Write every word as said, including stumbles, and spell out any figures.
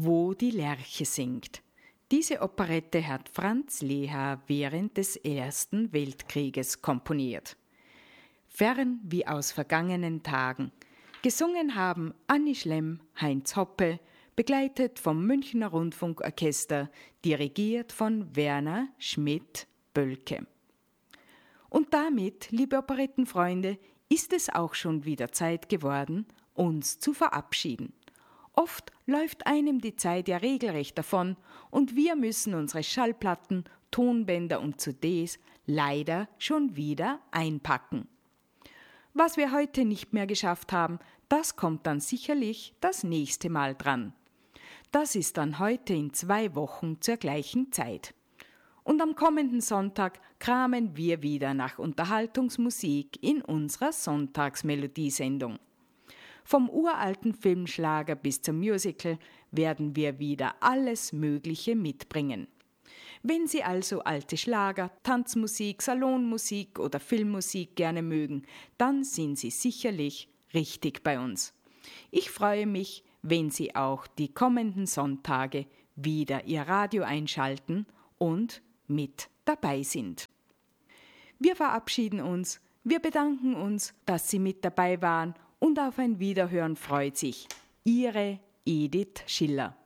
Wo die Lerche singt. Diese Operette hat Franz Lehár während des Ersten Weltkrieges komponiert. Fern wie aus vergangenen Tagen. Gesungen haben Anni Schlemm, Heinz Hoppe, begleitet vom Münchner Rundfunkorchester, dirigiert von Werner Schmidt-Bölke. Und damit, liebe Operettenfreunde, ist es auch schon wieder Zeit geworden, uns zu verabschieden. Oft läuft einem die Zeit ja regelrecht davon und wir müssen unsere Schallplatten, Tonbänder und C Ds leider schon wieder einpacken. Was wir heute nicht mehr geschafft haben, das kommt dann sicherlich das nächste Mal dran. Das ist dann heute in zwei Wochen zur gleichen Zeit. Und am kommenden Sonntag kramen wir wieder nach Unterhaltungsmusik in unserer Sonntagsmelodiesendung. Vom uralten Filmschlager bis zum Musical werden wir wieder alles Mögliche mitbringen. Wenn Sie also alte Schlager, Tanzmusik, Salonmusik oder Filmmusik gerne mögen, dann sind Sie sicherlich richtig bei uns. Ich freue mich, wenn Sie auch die kommenden Sonntage wieder Ihr Radio einschalten und mit dabei sind. Wir verabschieden uns, wir bedanken uns, dass Sie mit dabei waren und auf ein Wiederhören freut sich Ihre Edith Schiller.